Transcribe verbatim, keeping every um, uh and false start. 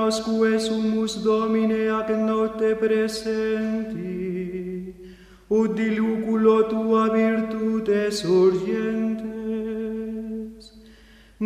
Pascuae sumus Domine ac notte presenti, ut diluculo tua virtute surgente,